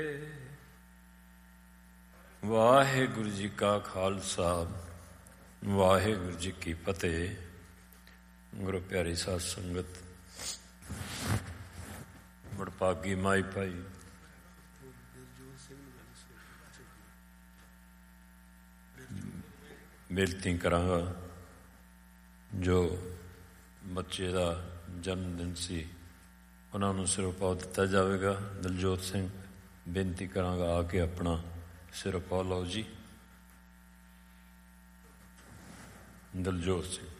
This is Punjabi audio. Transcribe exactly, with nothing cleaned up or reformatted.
ਵਾਹਿਗੁਰੂ ਜੀ ਕਾ ਖਾਲਸਾ, ਵਾਹਿਗੁਰੂ ਜੀ ਕੀ ਫਤਿਹ। ਗੁਰੂ ਪਿਆਰੀ ਸਾਧ ਸੰਗਤ, ਵਡਭਾਗੀ ਮਾਈ ਭਾਈ ਬੇਨਤੀ ਕਰਾਂਗਾ, ਜੋ ਬੱਚੇ ਦਾ ਜਨਮ ਦਿਨ ਸੀ ਉਹਨਾਂ ਨੂੰ ਸਿਰੋਪਾਓ ਦਿੱਤਾ ਜਾਵੇਗਾ। ਦਲਜੋਤ ਸਿੰਘ, ਬੇਨਤੀ ਕਰਾਂਗਾ ਆ ਕੇ ਆਪਣਾ ਸਿਰੋਪਾਓ ਲਓ ਜੀ। ਦਲਜੋਤ ਸਿੰਘ।